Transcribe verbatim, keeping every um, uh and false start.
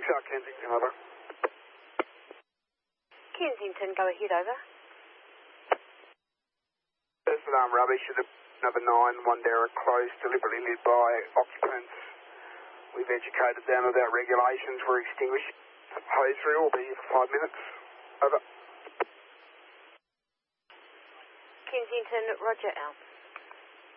South Kensington, over. Kensington, go ahead, over. First alarm rubbish at number nine, one Derek close, deliberately lit by occupants. We've educated them about regulations. We're extinguishing. Hose through will be here for five minutes. Over. Kensington, roger out.